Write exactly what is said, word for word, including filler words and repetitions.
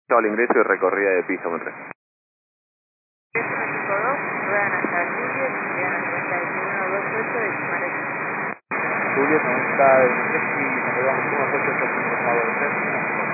Todo el ingreso y recorrida de piso, me tres. cinco dos, ruedan hasta Juliet, llegan a noventa y uno veintiocho de Chimarejo. Juliet noventa y tres y nos llevamos uno ocho ocho cinco, por favor,